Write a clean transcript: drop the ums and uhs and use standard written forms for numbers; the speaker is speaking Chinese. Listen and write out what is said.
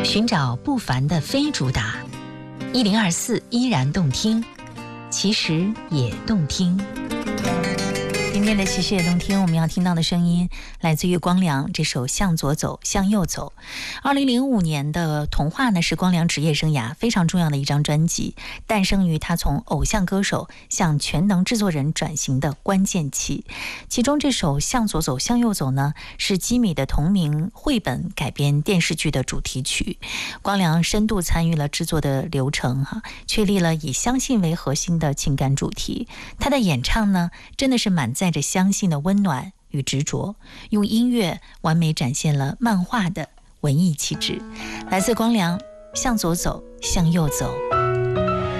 寻找不凡的非主打，1024依然动听，其实也动听。今天的其实也动听，我们要听到的声音来自于光良这首《向左走，向右走》。2005年的童话呢，是光良职业生涯非常重要的一张专辑，诞生于他从偶像歌手向全能制作人转型的关键期。其中这首《向左走，向右走》呢，是基米的同名绘本改编电视剧的主题曲。光良深度参与了制作的流程确立了以相信为核心的情感主题。他的演唱呢，真的是满载着相信的温暖与执着，用音乐完美展现了漫画的文艺气质。来自光良，向左走，向右走。